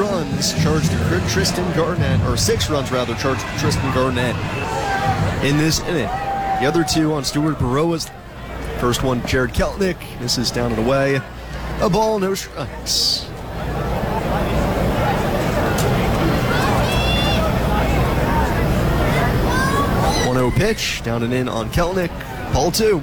runs charged to Tristan Garnett, or 6 runs rather, charged to Tristan Garnett in this inning. The other 2 on Stuart Burrows. First one, Jared Keltnick, misses down and away. A ball, no strikes. 1-0 pitch, down and in on Keltnick. Ball 2.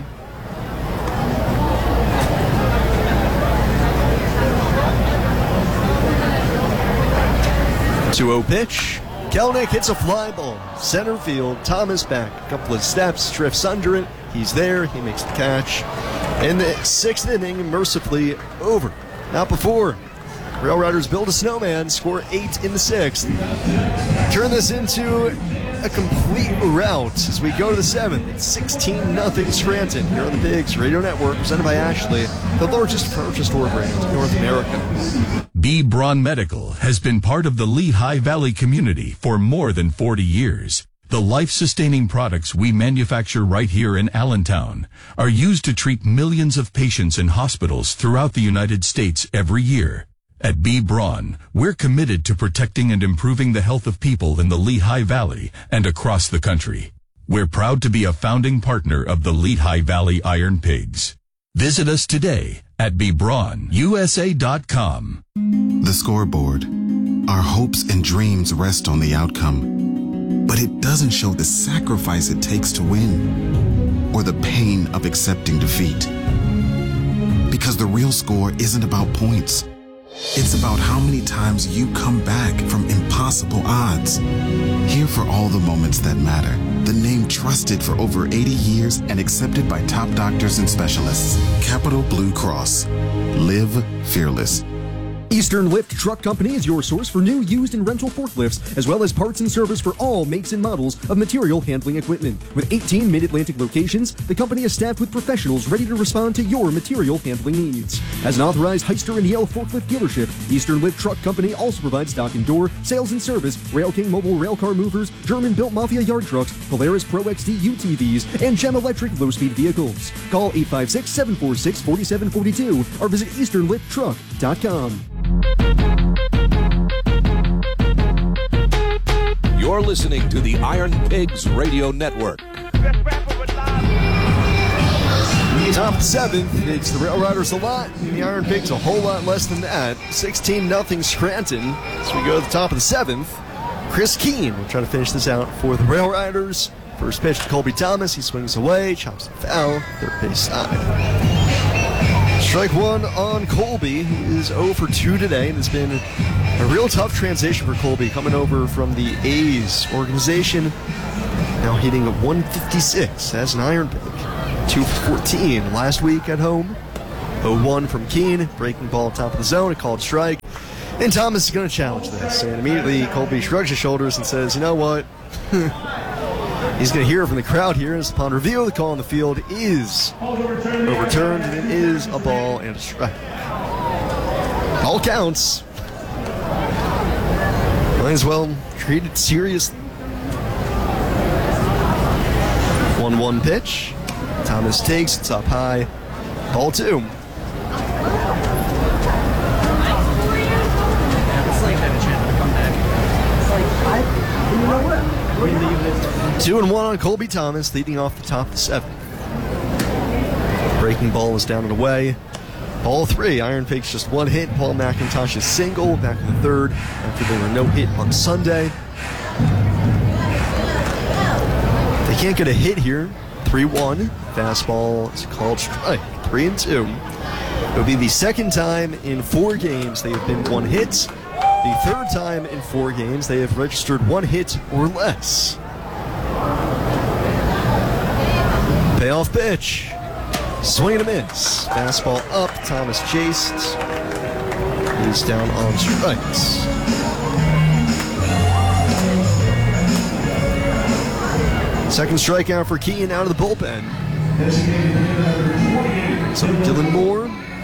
2-0 pitch. Keltnick hits a fly ball. Center field. Thomas back a couple of steps, drifts under it. He's there. He makes the catch. And the 6th inning mercifully over. Not before. Rail Riders build a snowman, score 8 in the 6th. Turn this into a complete rout as we go to the 7th. It's 16-0 Scranton here on the Pigs Radio Network, presented by Ashley, the largest furniture store brand in North America. B. Braun Medical has been part of the Lehigh Valley community for more than 40 years. The life-sustaining products we manufacture right here in Allentown are used to treat millions of patients in hospitals throughout the United States every year. At B. Braun, we're committed to protecting and improving the health of people in the Lehigh Valley and across the country. We're proud to be a founding partner of the Lehigh Valley Iron Pigs. Visit us today at bbraunusa.com. The scoreboard. Our hopes and dreams rest on the outcome, but it doesn't show the sacrifice it takes to win or the pain of accepting defeat. Because the real score isn't about points. It's about how many times you come back from impossible odds. Here for all the moments that matter. The name trusted for over 80 years and accepted by top doctors and specialists. Capital Blue Cross. Live fearless. Eastern Lift Truck Company is your source for new, used, and rental forklifts, as well as parts and service for all makes and models of material handling equipment. With 18 Mid-Atlantic locations, the company is staffed with professionals ready to respond to your material handling needs. As an authorized Hyster and Yale forklift dealership, Eastern Lift Truck Company also provides stock and door, sales and service, Rail King mobile railcar movers, German-built Mafia yard trucks, Polaris Pro XD UTVs, and Gem Electric low-speed vehicles. Call 856-746-4742 or visit easternlifttruck.com. You're listening to the Iron Pigs Radio Network. Top 7th, it's the Rail Riders a lot, and the Iron Pigs a whole lot less than that. 16-0 Scranton. As we go to the top of the 7th, Chris Keene will try to finish this out for the Rail Riders. First pitch to Colby Thomas, he swings away, chops the foul, third base side. Strike 1 on Colby. He is 0 for 2 today, and it's been a real tough transition for Colby, coming over from the A's organization, now hitting a 156 as an Iron Pig. 2 for 14 last week at home. 0-1 from Keene, breaking ball top of the zone, a called strike. And Thomas is going to challenge this, and immediately Colby shrugs his shoulders and says, you know what? He's going to hear from the crowd here, as upon review, the call on the field is overturned, and it is a ball and a strike. All counts. Might as well treat it seriously. 1-1 pitch. Thomas takes, it's up high. Ball 2. 2-1 on Colby Thomas, leading off the top of the 7th. Breaking ball is down and away. Ball 3, Iron Pigs just 1 hit. Paul McIntosh's single back in the 3rd after they were no hit on Sunday. They can't get a hit here. 3-1. Fastball is called strike. 3-2. It'll be the 2nd time in 4 games they have been 1 hit. The 3rd time in 4 games they have registered 1 hit or less. Payoff pitch. Swing and a miss. Fastball up. Thomas chased. He's down on strikes. Second strikeout for Keene out of the bullpen. So Dylan Moore.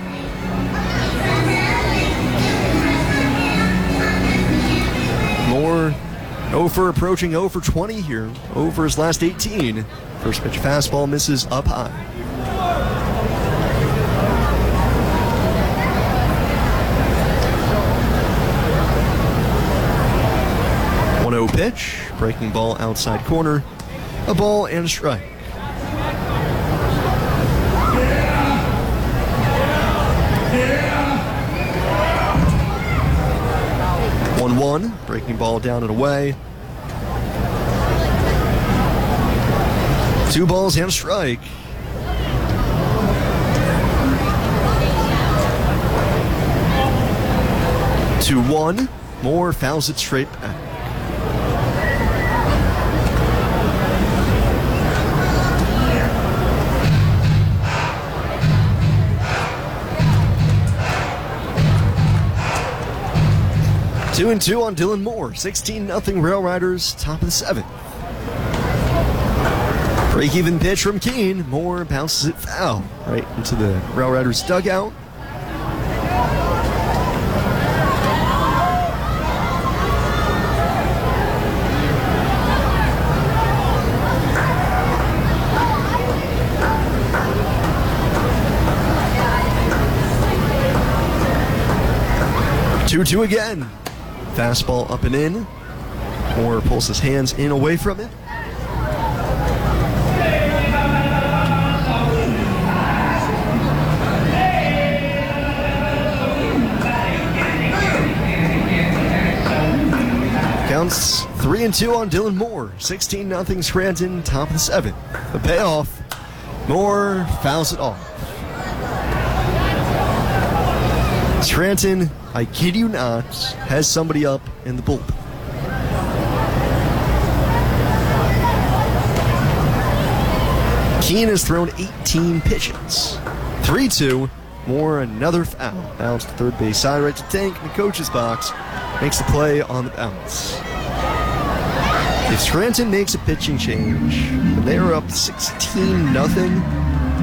Moore 0 for approaching 0 for 20 here. 0 for his last 18. First pitch fastball misses up high. 0 pitch. Breaking ball outside corner. A ball and a strike. One, breaking ball down and away. 2 balls and a strike. Two, 1. Moore fouls it straight back. Two and 2 on Dylan Moore. 16-0 Rail Riders, top of the 7th. Break-even pitch from Keene. Moore bounces it foul right into the Rail Riders dugout. Two again. Fastball up and in. Moore pulls his hands in away from it. Counts 3 and 2 on Dylan Moore. 16-0 Scranton, top of the 7th. The payoff. Moore fouls it off. Scranton, I kid you not, has somebody up in the bullpen. Keene has thrown 18 pitches. 3-2. Moore, another foul. Bounce to third base side, right to Tank in the coach's box. Makes the play on the bounce. If Scranton makes a pitching change, they are up 16-0.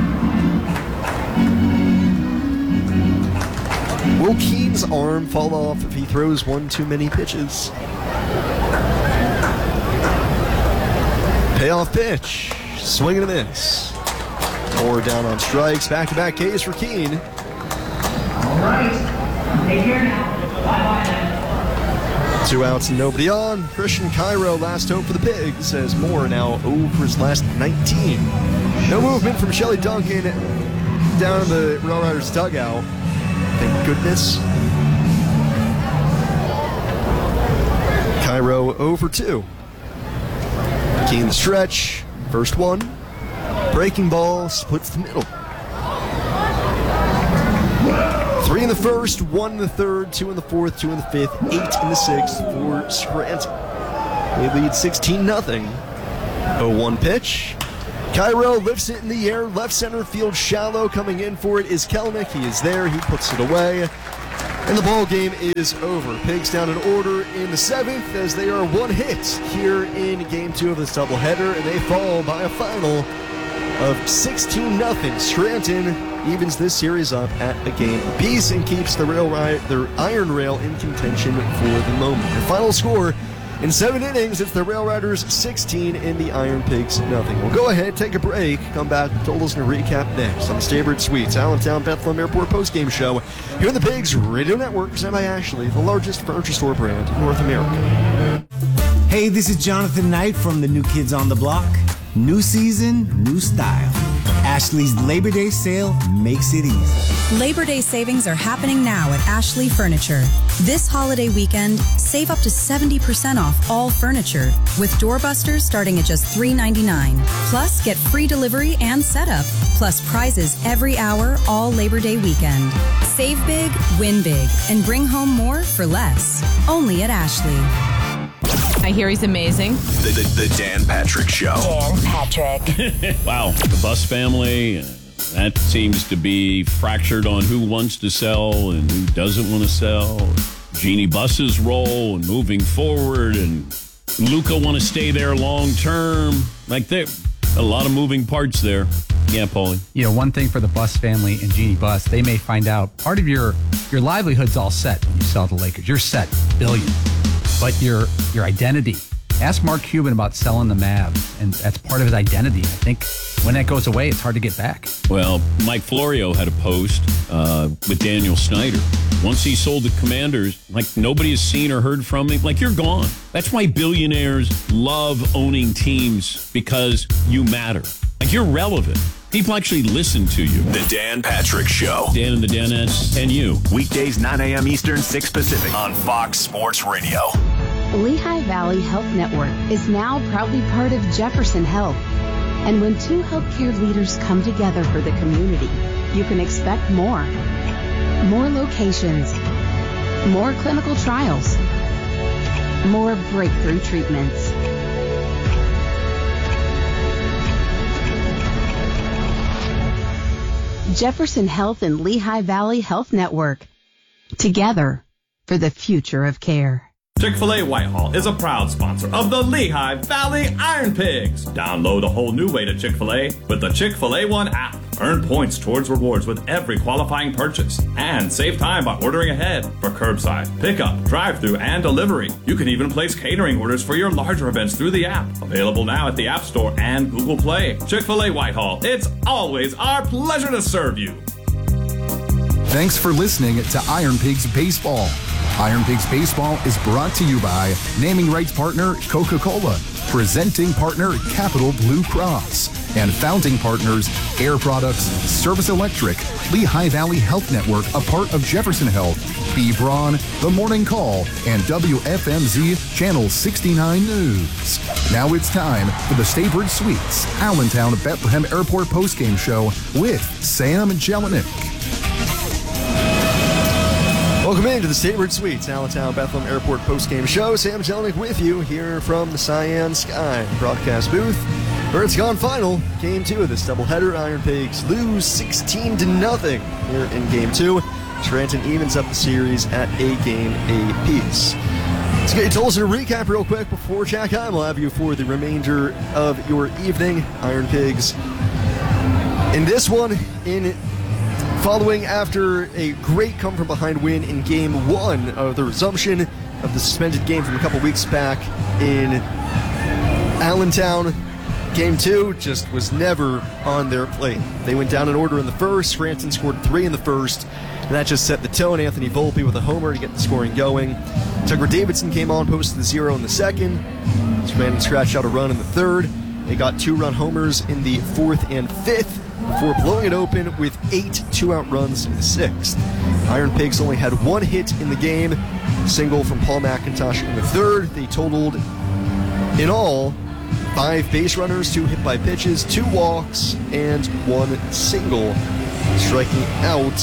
Will Keene's arm fall off if he throws one too many pitches? Payoff pitch. Swing and a miss. Moore down on strikes. Back-to-back Ks for Keene. All right. Take care now. Bye-bye then. 2 outs and nobody on. Christian Cairo, last hope for the Pigs, as Moore now 0 for his last 19. No movement from Shelly Duncan down in the Rail Riders dugout. Thank goodness. Cairo 0 for 2. Keene the stretch. First one. Breaking ball splits the middle. 3 in the first, 1 in the third, 2 in the fourth, 2 in the fifth, 8 in the sixth for Scranton. They lead 16-0. 0-1 pitch. Cairo lifts it in the air, left center field shallow. Coming in for it is Kelnick. He is there. He puts it away. And the ball game is over. Pigs down in order in the 7th as they are 1 hit here in Game 2 of this doubleheader, and they fall by a final of 16-0. Scranton evens this series up at a game apiece and keeps the Iron Rail in contention for the moment. The final score: in 7 innings, it's the Rail Riders 16 and the Iron Pigs nothing. We'll go ahead, take a break, come back, Totals and a recap next on the Staybird Suites Allentown Bethlehem Airport postgame show here on the Pigs Radio Network, presented by Ashley, the largest furniture store brand in North America. Hey, this is Jonathan Knight from the New Kids on the Block. New season, new style. Ashley's Labor Day sale makes it easy. Labor Day savings are happening now at Ashley Furniture. This holiday weekend, save up to 70% off all furniture, with doorbusters starting at just $3.99. Plus, get free delivery and setup, plus prizes every hour all Labor Day weekend. Save big, win big, and bring home more for less. Only at Ashley. I hear he's amazing. The Dan Patrick Show. Dan Patrick. Wow, the Bus family, that seems to be fractured on who wants to sell and who doesn't want to sell. Jeannie Buss's role and moving forward, and Luca want to stay there long term. Like, there a lot of moving parts there. Yeah, Paulie. You know, one thing for the Bus family and Jeannie Buss, they may find out part of your livelihood's all set when you sell to Lakers. You're set, billion. But your identity Ask Mark Cuban about selling the Mavs, and that's part of his identity. I think when that goes away, it's hard to get back. Well, Mike Florio had a post with Daniel Snyder. Once he sold the Commanders, like nobody has seen or heard from him. Like, you're gone. That's why billionaires love owning teams, because you matter. Like, you're relevant. People actually listen to you. The Dan Patrick Show. Dan and the Danettes and you. Weekdays 9 a.m. Eastern, 6 Pacific on Fox Sports Radio. Lehigh Valley Health Network is now proudly part of Jefferson Health. And when two healthcare leaders come together for the community, you can expect more. More locations, more clinical trials, more breakthrough treatments. Jefferson Health and Lehigh Valley Health Network. Together for the future of care. Chick-fil-A Whitehall is a proud sponsor of the Lehigh Valley Iron Pigs. Download a whole new way to Chick-fil-A with the Chick-fil-A One app. Earn points towards rewards with every qualifying purchase. And save time by ordering ahead for curbside, pickup, drive-thru, and delivery. You can even place catering orders for your larger events through the app. Available now at the App Store and Google Play. Chick-fil-A Whitehall. It's always our pleasure to serve you. Thanks for listening to Iron Pigs Baseball. Iron Pigs Baseball is brought to you by naming rights partner Coca-Cola, presenting partner Capital Blue Cross, and founding partners Air Products, Service Electric, Lehigh Valley Health Network, a part of Jefferson Health, B. Braun, The Morning Call, and WFMZ Channel 69 News. Now it's time for the Staybridge Suites Allentown Bethlehem Airport postgame show with Sam Jelinek. Welcome into the Staybridge Suites, Allentown Bethlehem Airport postgame show. Sam Jelinek with you here from the Cyan Sky broadcast booth, where it's gone final. Game 2 of this doubleheader. Iron Pigs lose 16-0 here in Game 2. Scranton evens up the series at a game apiece. Let's get you told us to recap real quick before Jack Heim will have you for the remainder of your evening. Iron Pigs in this one, following after a great come-from-behind win in Game 1 of the resumption of the suspended game from a couple weeks back in Allentown. Game 2 just was never on their plate. They went down in order in the first. Scranton scored 3 in the first, and that just set the tone. Anthony Volpe with a homer to get the scoring going. Tucker Davidson came on, posted the 0 in the second. Scranton scratched out a run in the third. They got 2-run homers in the fourth and fifth, before blowing it open with 8 2-out runs in the sixth. Iron Pigs only had 1 hit in the game, a single from Paul McIntosh in the third. They totaled, in all, 5 base runners, 2 hit by pitches, 2 walks, and 1 single, striking out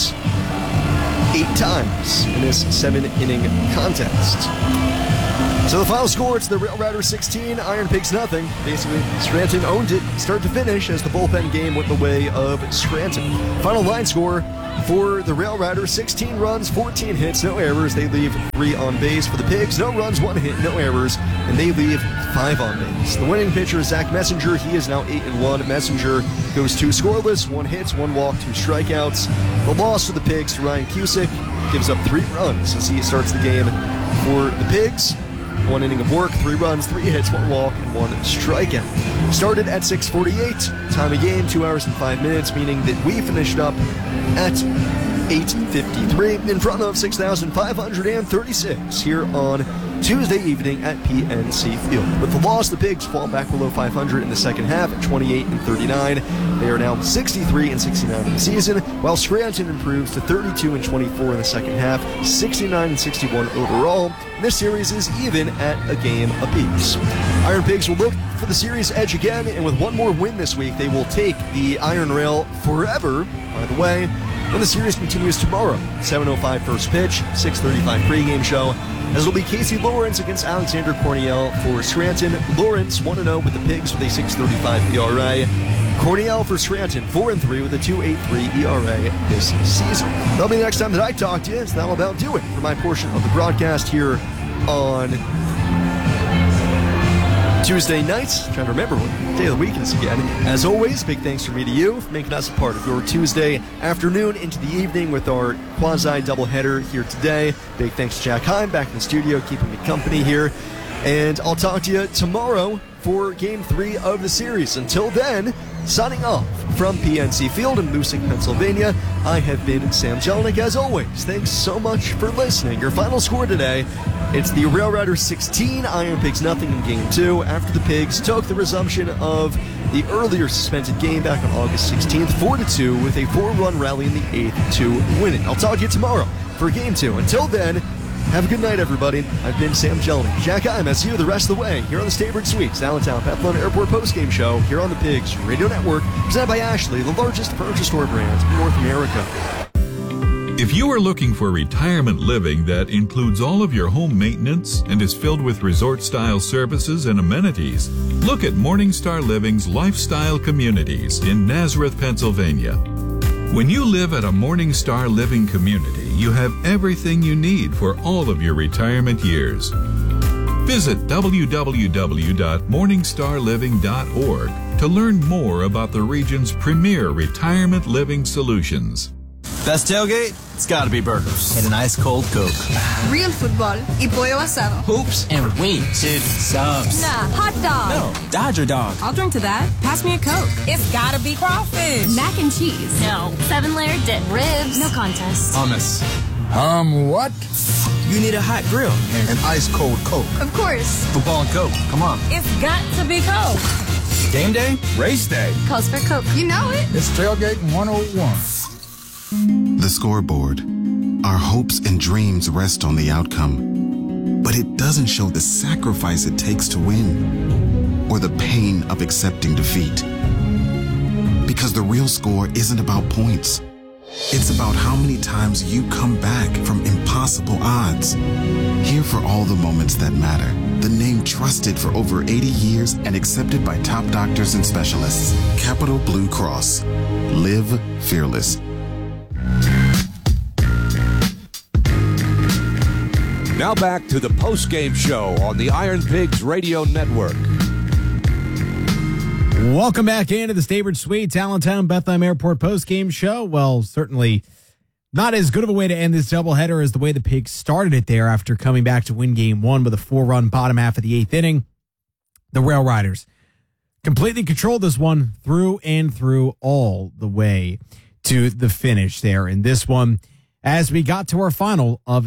8 times in this 7-inning contest. So the final score, it's the Rail Riders 16, Iron Pigs nothing. Basically, Scranton owned it start to finish as the bullpen game went the way of Scranton. Final line score for the Rail Riders, 16 runs, 14 hits, no errors. They leave 3 on base. For the Pigs, no runs, 1 hit, no errors, and they leave 5 on base. The winning pitcher is Zach Messenger. He is now 8-1. Messenger goes 2 scoreless, 1 hits, 1 walk, 2 strikeouts. The loss for the Pigs to Ryan Cusick gives up 3 runs as he starts the game for the Pigs. 1 inning of work, 3 runs, 3 hits, 1 walk, and 1 strikeout. Started at 6:48. Time of game, 2 hours and 5 minutes, meaning that we finished up at 8:53 in front of 6,536 here on Tuesday evening at PNC Field. With the loss, the Pigs fall back below 500 in the second half at 28-39. They are now 63-69 in the season, while Scranton improves to 32-24 in the second half, 69-61 overall. This series is even at a game apiece. Iron Pigs will look for the series edge again, and with 1 more win this week, they will take the Iron Rail forever. By the way, when the series continues tomorrow, 7:05 first pitch, 6:35 pregame show, as it'll be Casey Lawrence against Alexander Corniel for Scranton. Lawrence 1-0 with the Pigs with a 6.35 ERA. Corniel for Scranton 4-3 with a 2.83 ERA this season. That'll be the next time that I talk to you. So that'll about do it for my portion of the broadcast here on Tuesday nights. Trying to remember what day of the week is again. As always, big thanks from me to you for making us a part of your Tuesday afternoon into the evening with our quasi doubleheader here today. Big thanks to Jack Heim back in the studio, keeping me company here. And I'll talk to you tomorrow for Game 3 of the series. Until then, signing off from PNC Field in Moosic, Pennsylvania, I have been Sam Jelinek. As always, thanks so much for listening. Your final score today, it's the Rail Riders 16, Iron Pigs nothing in Game 2, after the Pigs took the resumption of the earlier suspended game back on August 16th, 4-2, with a 4-run rally in the 8th to win it. I'll talk to you tomorrow for Game 2. Until then, have a good night, everybody. I've been Sam Jelinek. Jack IMSU the rest of the way here on the Staybridge Suites, Allentown Bethlehem Airport postgame show here on the Pigs Radio Network, presented by Ashley, the largest furniture store brand in North America. If you are looking for retirement living that includes all of your home maintenance and is filled with resort-style services and amenities, look at Morningstar Living's Lifestyle Communities in Nazareth, Pennsylvania. When you live at a Morningstar Living community, you have everything you need for all of your retirement years. Visit www.morningstarliving.org to learn more about the region's premier retirement living solutions. Best tailgate? It's gotta be burgers. And an ice cold Coke. Real football y pollo asado. Hoops and wings. Dude, subs. Nah, hot dog. No, Dodger dog. I'll drink to that. Pass me a Coke. It's gotta be crawfish. Mac and cheese. No. 7-layer dip. Ribs. No contest. Hummus. What? You need a hot grill and ice cold Coke. Of course. Football and Coke. Come on. It's got to be Coke. Game day? Race day. Calls for Coke. You know it. It's Tailgate 101. The scoreboard. Our hopes and dreams rest on the outcome, but it doesn't show the sacrifice it takes to win or the pain of accepting defeat. Because the real score isn't about points. It's about how many times you come back from impossible odds. Here for all the moments that matter. The name trusted for over 80 years and accepted by top doctors and specialists. Capital Blue Cross. Live fearless. Now back to the post-game show on the Iron Pigs Radio Network. Welcome back into the Staybridge Suites, Allentown Bethlehem Airport post-game show. Well, certainly not as good of a way to end this doubleheader as the way the Pigs started it there after coming back to win Game 1 with a 4-run bottom half of the 8th inning. The Rail Riders completely controlled this one through and through all the way to the finish there in this one, as we got to our final of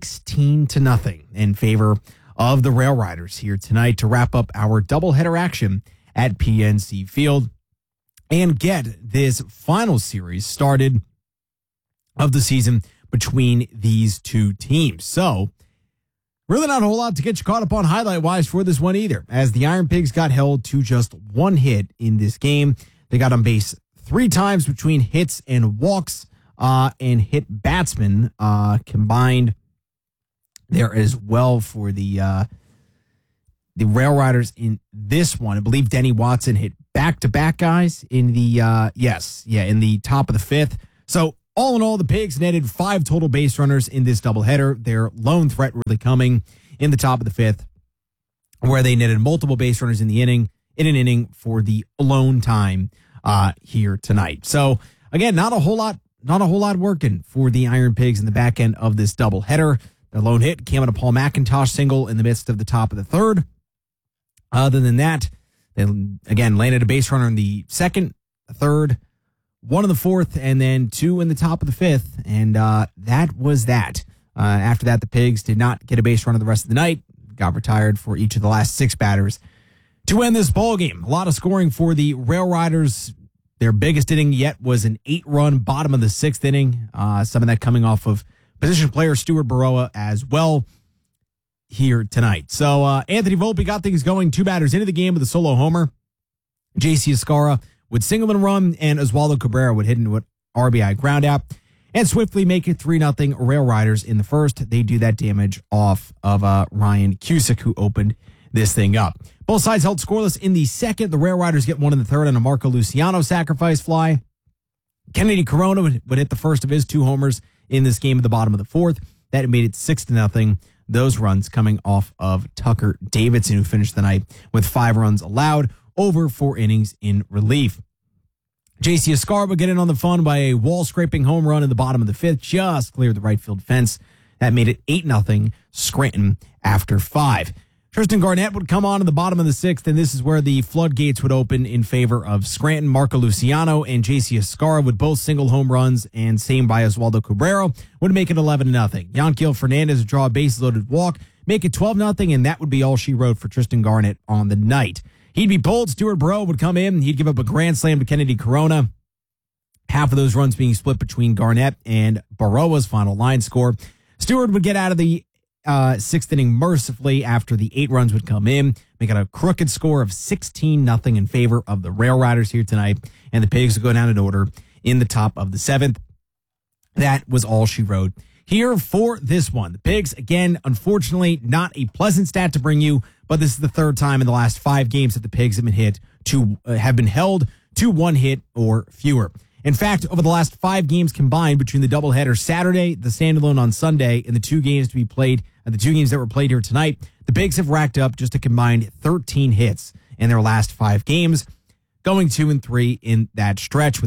16-0 in favor of the Rail Riders here tonight to wrap up our doubleheader action at PNC Field and get this final series started of the season between these two teams. So, really not a whole lot to get you caught up on highlight-wise for this one either, as the Iron Pigs got held to just one hit in this game. They got on base 3 times between hits and walks, and hit batsmen combined there as well for the Rail Riders in this one. I believe Denny Watson hit back-to-back guys in the in the top of the 5th. So all in all, the Pigs netted 5 total base runners in this doubleheader. Their lone threat really coming in the top of the 5th, where they netted multiple base runners in an inning for the alone time here tonight. So again, not a whole lot working for the Iron Pigs in the back end of this doubleheader. Their lone hit came on a Paul McIntosh single in the midst of the top of the 3rd. Other than that, they again landed a base runner in the 2nd, the 3rd, 1 in the 4th, and then 2 in the top of the 5th. And that was that. After that, the Pigs did not get a base runner the rest of the night. Got retired for each of the last 6 batters to end this ball game. A lot of scoring for the Rail Riders. Their biggest inning yet was an 8-run bottom of the 6th inning. Some of that coming off of position player Stuart Baroa as well here tonight. So Anthony Volpe got things going 2 batters into the game with a solo homer. J.C. Escara would single and run, and Oswaldo Cabrera would hit into an RBI ground out and swiftly make it 3-0 Rail Riders in the first. They do that damage off of Ryan Cusick, who opened this thing up. Both sides held scoreless in the second. The Rail Riders get 1 in the 3rd on a Marco Luciano sacrifice fly. Kennedy Corona would hit the first of his 2 homers in this game at the bottom of the 4th. That made it 6-0. Those runs coming off of Tucker Davidson, who finished the night with 5 runs allowed over 4 innings in relief. J.C. Escar would get in on the fun by a wall-scraping home run in the bottom of the 5th, just cleared the right field fence. That made it 8-0 Scranton after 5. Tristan Garnett would come on in the bottom of the 6th, and this is where the floodgates would open in favor of Scranton. Marco Luciano and J.C. Escarra would both single home runs, and same by Oswaldo Cabrera would make it 11-0. Yanquiel Fernandez would draw a base-loaded walk, make it 12-0, and that would be all she wrote for Tristan Garnett on the night. He'd be pulled. Stuart Burrow would come in. He'd give up a grand slam to Kennedy Corona. Half of those runs being split between Garnett and Burrow's final line score. Stewart would get out of the 6th inning mercifully after the 8 runs would come in, making a crooked score of 16-0 in favor of the Rail Riders here tonight, and the Pigs would go down in order in the top of the 7th. That was all she wrote here for this one. The Pigs, again, unfortunately, not a pleasant stat to bring you, but this is the 3rd time in the last 5 games that the Pigs have been held to 1 hit or fewer. In fact, over the last 5 games combined between the doubleheader Saturday, the standalone on Sunday, and the 2 games that were played here tonight, the Pigs have racked up just a combined 13 hits in their last 5 games, going 2-3 in that stretch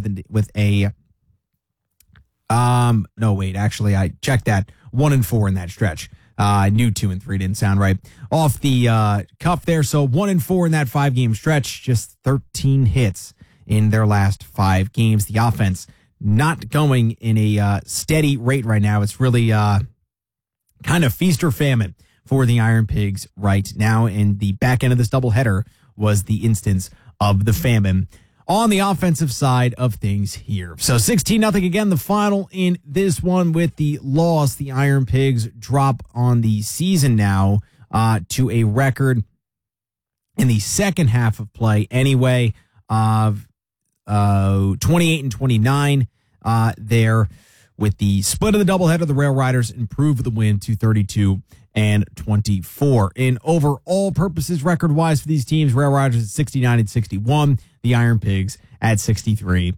I checked that 1-4 in that stretch. I knew 2-3 didn't sound right off the cuff there. So 1-4 in that 5-game stretch, just 13 hits in their last 5 games. The offense not going in a steady rate right now. It's really kind of feast or famine for the Iron Pigs right now. And the back end of this doubleheader was the instance of the famine on the offensive side of things here. So 16-0 again, the final in this one with the loss. The Iron Pigs drop on the season now to a record in the second half of play anyway of 28-29 there. With the split of the doubleheader, the Rail Riders improved the win to 32-24. In overall purposes, record-wise for these teams, Rail Riders at 69-61, the Iron Pigs at 63-69.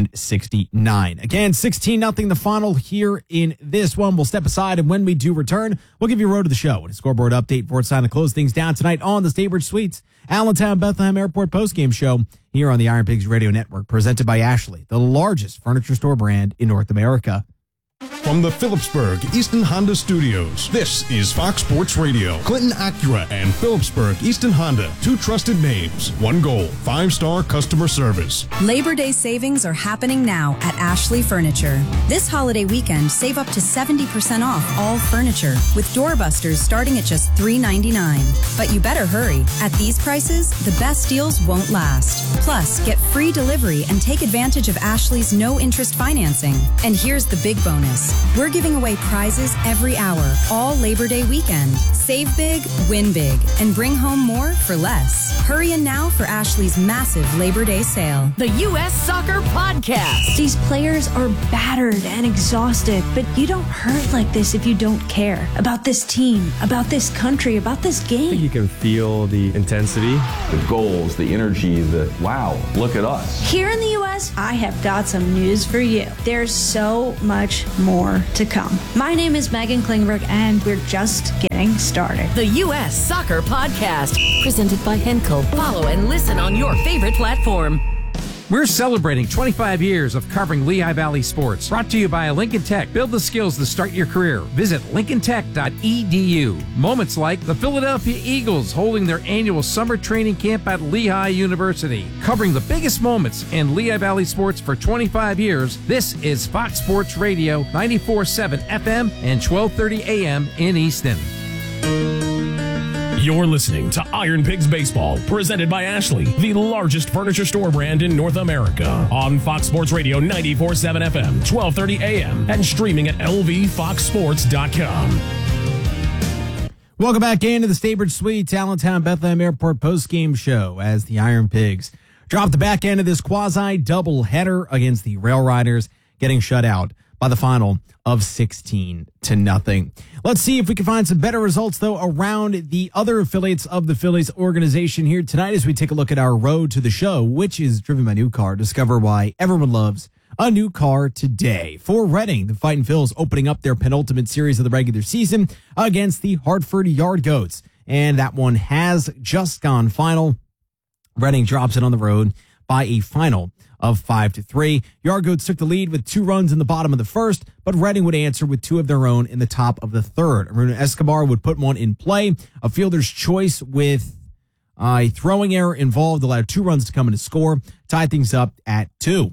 Again, 16-0 the final here in this one. We'll step aside, and when we do return, we'll give you a road to the show and a scoreboard update before it's time to close things down tonight on the Staybridge Suites Allentown Bethlehem Airport postgame show here on the Iron Pigs Radio Network, presented by Ashley, the largest furniture store brand in North America. From the Phillipsburg Easton Honda Studios, this is Fox Sports Radio. Clinton Acura and Phillipsburg Easton Honda, 2 trusted names, 1 goal, 5-star customer service. Labor Day savings are happening now at Ashley Furniture. This holiday weekend, save up to 70% off all furniture, with doorbusters starting at just $3.99. But you better hurry. At these prices, the best deals won't last. Plus, get free delivery and take advantage of Ashley's no-interest financing. And here's the big bonus. We're giving away prizes every hour, all Labor Day weekend. Save big, win big, and bring home more for less. Hurry in now for Ashley's massive Labor Day sale. The U.S. Soccer Podcast. These players are battered and exhausted, but you don't hurt like this if you don't care about this team, about this country, about this game. I think you can feel the intensity, the goals, the energy, wow, look at us. Here in the U.S., I have got some news for you. There's so much more to come. My name is Megan Klingberg, and we're just getting started. The U.S. Soccer Podcast, presented by Henkel. Follow and listen on your favorite platform. We're celebrating 25 years of covering Lehigh Valley sports. Brought to you by Lincoln Tech. Build the skills to start your career. Visit lincolntech.edu. Moments like the Philadelphia Eagles holding their annual summer training camp at Lehigh University. Covering the biggest moments in Lehigh Valley sports for 25 years, this is Fox Sports Radio, 94.7 FM and 12:30 a.m. in Easton. You're listening to Iron Pigs Baseball, presented by Ashley, the largest furniture store brand in North America. On Fox Sports Radio 94.7 FM, 12:30 a.m. and streaming at lvfoxsports.com. Welcome back into the Staybridge Suites Allentown Bethlehem Airport postgame show as the Iron Pigs drop the back end of this quasi-double header against the Rail Riders, getting shut out by the final of 16-0. Let's see if we can find some better results, though, around the other affiliates of the Phillies organization here tonight as we take a look at our road to the show, which is driven by New Car. Discover why everyone loves a new car today. For Reading, the Fightin' Phils opening up their penultimate series of the regular season against the Hartford Yard Goats. And that one has just gone final. Reading drops it on the road by a final of 5-3. Yard Goats took the lead with 2 runs in the bottom of the first, but Reading would answer with 2 of their own in the top of the third. Aruna Escobar would put one in play. A fielder's choice with a throwing error involved allowed 2 runs to come in to score, tied things up at 2.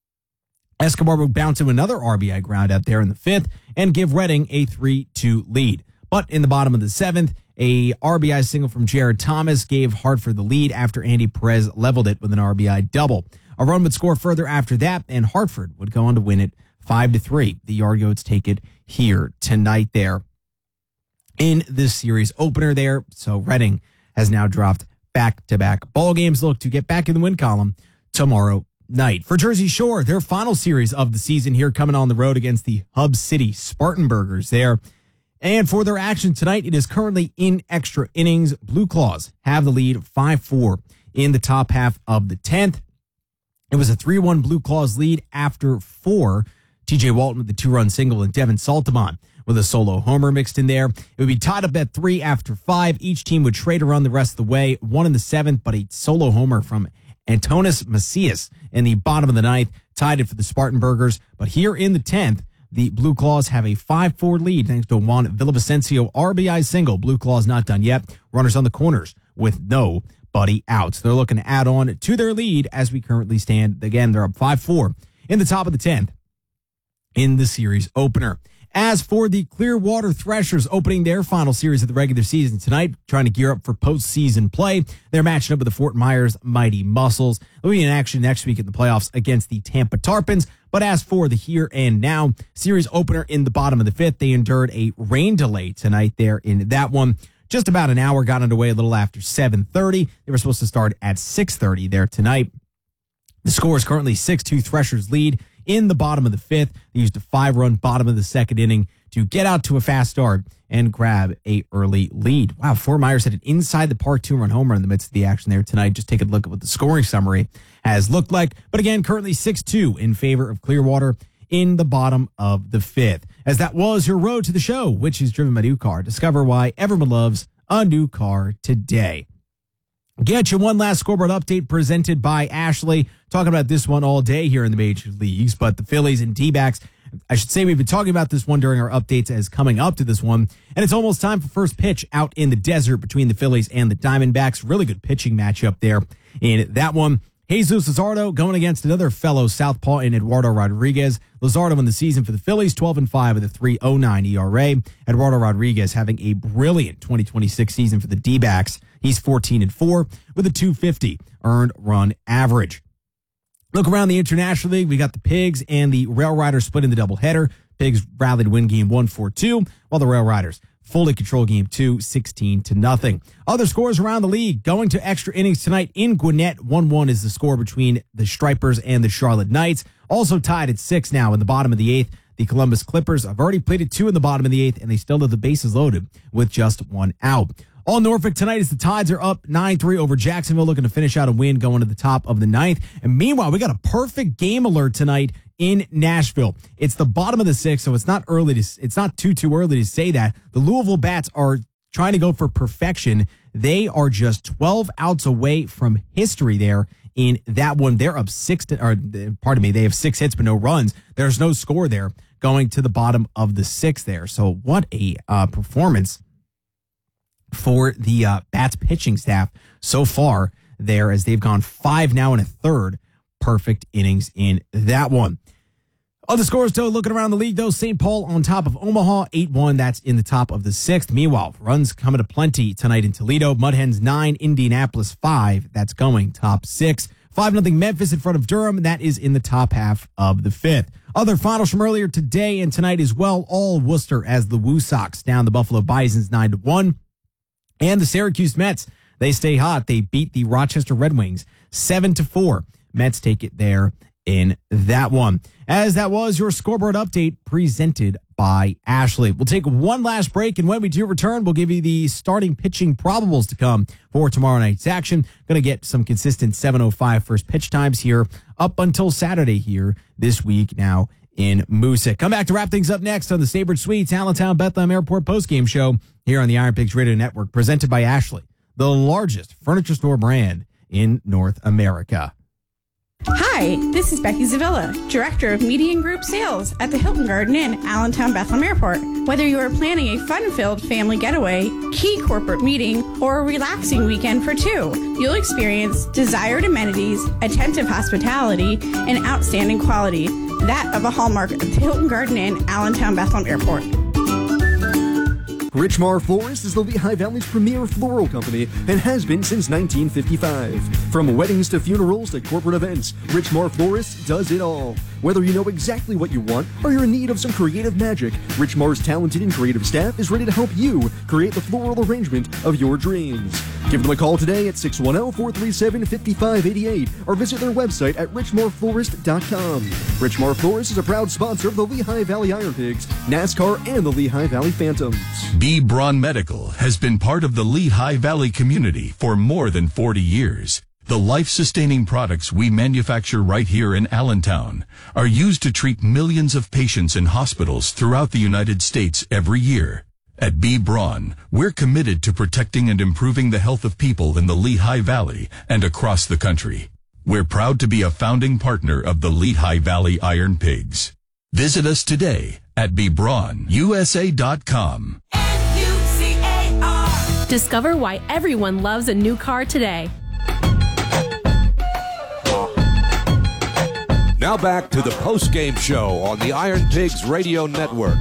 Escobar would bounce to another RBI ground out there in the 5th and give Reading a 3-2 lead. But in the bottom of the 7th, a RBI single from Jared Thomas gave Hartford the lead after Andy Perez leveled it with an RBI double. A run would score further after that, and Hartford would go on to win it 5-3. The Yard Goats take it here tonight there in this series opener there. So Reading has now dropped back-to-back ball games. Look to get back in the win column tomorrow night. For Jersey Shore, their final series of the season here coming on the road against the Hub City Spartanburgers there. And for their action tonight, it is currently in extra innings. Blue Claws have the lead 5-4 in the top half of the 10th. It was a 3-1 Blue Claws lead after 4. TJ Walton with the 2-run single and Devin Saltamon with a solo homer mixed in there. It would be tied up at 3 after 5. Each team would trade a run the rest of the way. 1 in the 7th, but a solo homer from Antonis Macias in the bottom of the 9th tied it for the Spartanburgers. But here in the 10th, the Blue Claws have a 5-4 lead thanks to a Juan Villavicencio RBI single. Blue Claws not done yet. Runners on the corners with nobody out. So they're looking to add on to their lead as we currently stand. Again, they're up 5-4 in the top of the 10th in the series opener. As for the Clearwater Threshers opening their final series of the regular season tonight, trying to gear up for postseason play, they're matching up with the Fort Myers Mighty Muscles. They'll be in action next week in the playoffs against the Tampa Tarpons. But as for the here and now series opener in the bottom of the 5th, they endured a rain delay tonight there in that one. Just about an hour, got underway a little after 7:30. They were supposed to start at 6:30 there tonight. The score is currently 6-2 Threshers lead in the bottom of the 5th. They used a 5-run bottom of the 2nd inning to get out to a fast start and grab a early lead. Wow, Fort Myers had an inside the park 2-run homer in the midst of the action there tonight. Just take a look at what the scoring summary has looked like. But again, currently 6-2 in favor of Clearwater in the bottom of the 5th. As that was your road to the show, which is driven by New Car. Discover why everyone loves a new car today. Get you one last scoreboard update presented by Ashley. Talking about this one all day here in the major leagues, but the Phillies and D-backs, I should say we've been talking about this one during our updates as coming up to this one, and it's almost time for first pitch out in the desert between the Phillies and the Diamondbacks. Really good pitching matchup there in that one. Jesus Luzardo going against another fellow southpaw in Eduardo Rodriguez. Luzardo in the season for the Phillies, 12-5 with a 3.09 ERA. Eduardo Rodriguez having a brilliant 2026 season for the D-backs. He's 14-4 with a 250 earned run average. Look around the International League. We got the Pigs and the Rail Riders split in the doubleheader. Pigs rallied to win game 1 4-2, while the Rail Riders fully control game 2, 16-0. Other scores around the league going to extra innings tonight in Gwinnett. 1-1 is the score between the Stripers and the Charlotte Knights. Also tied at 6 now in the bottom of the 8th. The Columbus Clippers have already played at 2 in the bottom of the 8th, and they still have the bases loaded with just 1 out. All Norfolk tonight as the Tides are up 9-3 over Jacksonville, looking to finish out a win going to the top of the 9th. And meanwhile, we got a perfect game alert tonight in Nashville. It's the bottom of the 6th, so it's not too early to say that. The Louisville Bats are trying to go for perfection. They are just 12 outs away from history there in that one. They're up they have 6 hits but no runs. There's no score there going to the bottom of the 6th there. So what a performance for the Bats pitching staff so far there, as they've gone 5 now and a third perfect innings in that one. Other scores, though, looking around the league, though, St. Paul on top of Omaha, 8-1. That's in the top of the 6th. Meanwhile, runs coming to plenty tonight in Toledo. Mud Hens 9, Indianapolis 5. That's going top 6. 5-0 Memphis in front of Durham. That is in the top half of the 5th. Other finals from earlier today and tonight as well. All Worcester as the Woo Sox down the Buffalo Bisons 9-1. And the Syracuse Mets, they stay hot. They beat the Rochester Red Wings 7-4. Mets take it there in that one. As that was your scoreboard update presented by Ashley. We'll take one last break, and when we do return, we'll give you the starting pitching probables to come for tomorrow night's action. Going to get some consistent 7:05 first pitch times here up until Saturday here this week now in Moosehead. Come back to wrap things up next on the Staybridge Suites Allentown Bethlehem Airport postgame show here on the Iron Pigs Radio Network, presented by Ashley, the largest furniture store brand in North America. Hi, this is Becky Zavilla, Director of Media and Group Sales at the Hilton Garden Inn, Allentown Bethlehem Airport. Whether you are planning a fun-filled family getaway, key corporate meeting, or a relaxing weekend for two, you'll experience desired amenities, attentive hospitality, and outstanding quality, that of a hallmark of the Hilton Garden Inn, Allentown Bethlehem Airport. Richmar Florist is the Lehigh Valley's premier floral company and has been since 1955. From weddings to funerals to corporate events, Richmar Florist does it all. Whether you know exactly what you want or you're in need of some creative magic, Richmar's talented and creative staff is ready to help you create the floral arrangement of your dreams. Give them a call today at 610-437-5588 or visit their website at richmarflorist.com. Richmar Florist is a proud sponsor of the Lehigh Valley Iron Pigs, NASCAR, and the Lehigh Valley Phantoms. B. Braun Medical has been part of the Lehigh Valley community for more than 40 years. The life-sustaining products we manufacture right here in Allentown are used to treat millions of patients in hospitals throughout the United States every year. At B. Braun, we're committed to protecting and improving the health of people in the Lehigh Valley and across the country. We're proud to be a founding partner of the Lehigh Valley Iron Pigs. Visit us today at bbraunusa.com. Discover why everyone loves a new car today. Now back to the post-game show on the Iron Pigs Radio Network.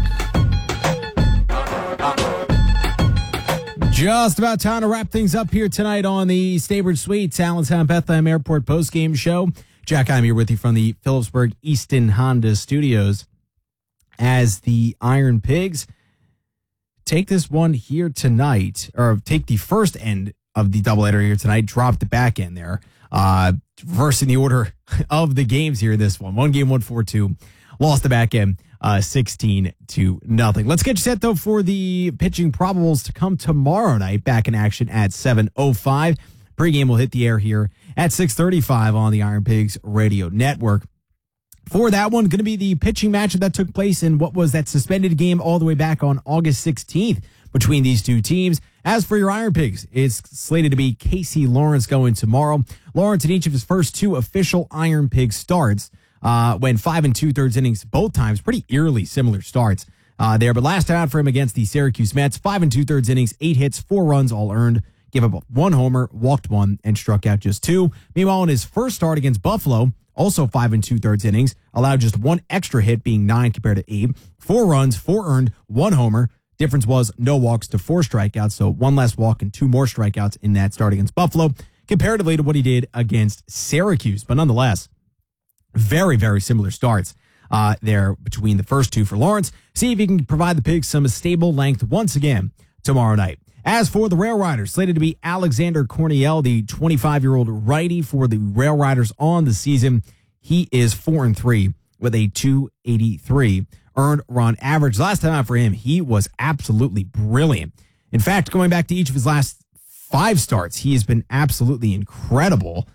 Just about time to wrap things up here tonight on the Staybridge Suites Allentown Bethlehem Airport post-game show. Jack, I'm here with you from the Phillipsburg Easton Honda Studios as the Iron Pigs take this one here tonight, or take the first end of the doubleheader here tonight, drop the back end there, reversing the order of the games here in this one. One game, 1-4-2, lost the back end 16-0. Let's get you set, though, for the pitching probables to come tomorrow night, back in action at 7:05. Pregame will hit the air here at 6:35 on the Iron Pigs Radio Network. For that one, going to be the pitching matchup that took place in what was that suspended game all the way back on August 16th between these two teams. As for your Iron Pigs, it's slated to be Casey Lawrence going tomorrow. Lawrence, in each of his first two official Iron Pig starts, went 5 2/3 innings both times. Pretty eerily similar starts there. But last time out for him against the Syracuse Mets, 5 2/3 innings, 8 hits, 4 runs, all earned. Gave up 1 homer, walked 1, and struck out just 2. Meanwhile, in his first start against Buffalo, also 5 2/3 innings, allowed just 1 extra hit, being 9 compared to 8. 4 runs, 4 earned, 1 homer. Difference was no walks to 4 strikeouts, so 1 less walk and 2 more strikeouts in that start against Buffalo, comparatively to what he did against Syracuse. But nonetheless, very, very similar starts there between the first two for Lawrence. See if he can provide the Pigs some stable length once again tomorrow night. As for the Rail Riders, slated to be Alexander Corniel, the 25-year-old righty for the Rail Riders on the season. He is 4-3 with a 283 earned run average. Last time out for him, he was absolutely brilliant. In fact, going back to each of his last 5 starts, he has been absolutely incredible.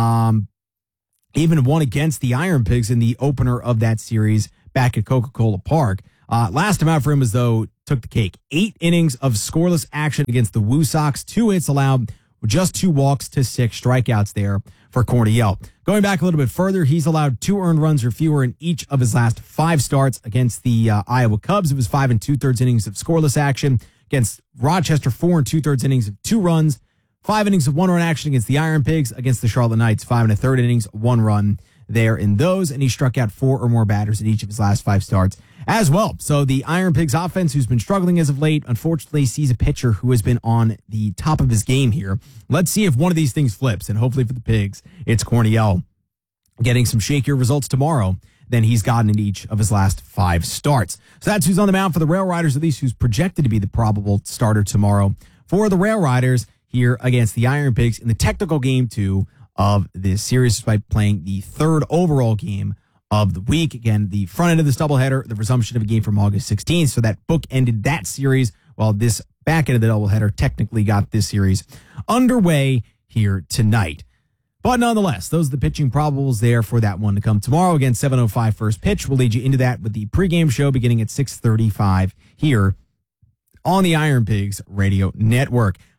Even won against the Iron Pigs in the opener of that series back at Coca-Cola Park. Last time out for him, as though, took the cake. 8 innings of scoreless action against the Woo Sox. 2 hits allowed, just 2 walks to 6 strikeouts there for Corniel. Going back a little bit further, he's allowed 2 earned runs or fewer in each of his last 5 starts against the Iowa Cubs. It was 5 2/3 innings of scoreless action. Against Rochester, 4 2/3 innings of 2 runs. 5 innings of 1 run action against the Iron Pigs. Against the Charlotte Knights, 5 1/3 innings, 1 run there in those, and he struck out 4 or more batters in each of his last 5 starts as well. So the Iron Pigs offense, who's been struggling as of late, unfortunately sees a pitcher who has been on the top of his game here. Let's see if one of these things flips, and hopefully for the Pigs, it's Corniel getting some shakier results tomorrow than he's gotten in each of his last 5 starts. So that's who's on the mound for the Rail Riders, at least who's projected to be the probable starter tomorrow for the Rail Riders here against the Iron Pigs in the technical game 2 of this series, despite playing the 3rd overall game of the week. Again, the front end of this doubleheader, the resumption of a game from August 16th. So that book ended that series, while this back end of the doubleheader technically got this series underway here tonight. But nonetheless, those are the pitching probables there for that one to come tomorrow. Again, 7:05 first pitch. We'll lead you into that with the pregame show beginning at 6:35 here on the Iron Pigs Radio Network.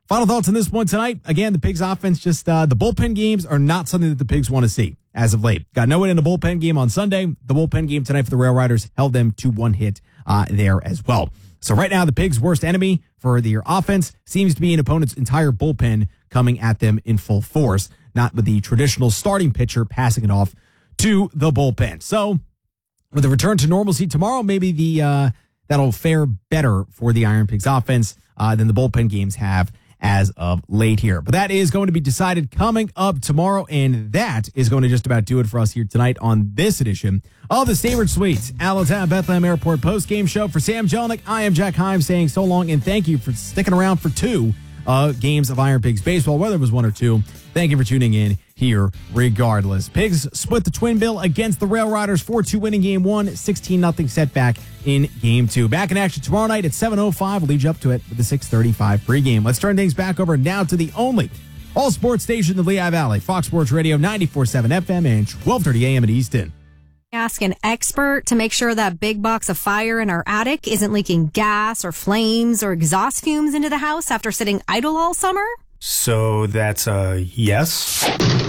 Final thoughts on this one tonight. Again, the Pigs offense, just the bullpen games are not something that the Pigs want to see as of late. Got no win in the bullpen game on Sunday. The bullpen game tonight for the Rail Riders held them to one hit there as well. So right now, the Pigs' worst enemy for their offense seems to be an opponent's entire bullpen coming at them in full force, not with the traditional starting pitcher passing it off to the bullpen. So with the return to normalcy tomorrow, maybe that'll fare better for the Iron Pigs offense than the bullpen games have as of late here. But that is going to be decided coming up tomorrow, and that is going to just about do it for us here tonight on this edition of the Staybridge Suites Allentown Bethlehem Airport post-game show. For Sam Jelinek, I am Jack Heim saying so long, and thank you for sticking around for two games of Iron Pigs baseball, whether it was one or two. Thank you for tuning in here regardless. Pigs split the twin bill against the Rail Riders, 4-2 winning game one, 16-0 setback in game two. Back in action tomorrow night at 7:05. We'll lead you up to it with the 6:35 pregame. Let's turn things back over now to the only all-sports station in the Lehigh Valley, Fox Sports Radio 94.7 FM and 12:30 AM in Easton. Ask an expert to make sure that big box of fire in our attic isn't leaking gas or flames or exhaust fumes into the house after sitting idle all summer? So that's a yes?